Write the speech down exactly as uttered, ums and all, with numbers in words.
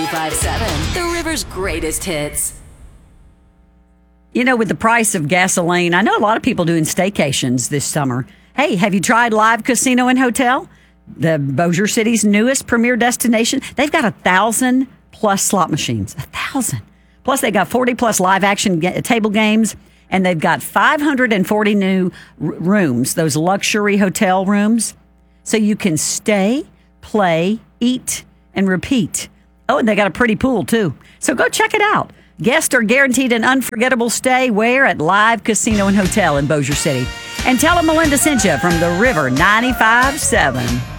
ninety-five point seven, The River's greatest hits. You know, with the price of gasoline, I know a lot of people doing staycations this summer. Hey, have you tried Live Casino and Hotel? The Bossier City's newest premier destination. They've got a thousand plus slot machines. A thousand. Plus, they got forty plus live action ga- table games. And they've got five hundred forty new r- rooms, those luxury hotel rooms. So you can stay, play, eat, and repeat. Oh, and they got a pretty pool, too. So go check it out. Guests are guaranteed an unforgettable stay where? At Live Casino and Hotel in Bossier City. And tell them Melinda sent you from the River ninety-five point seven.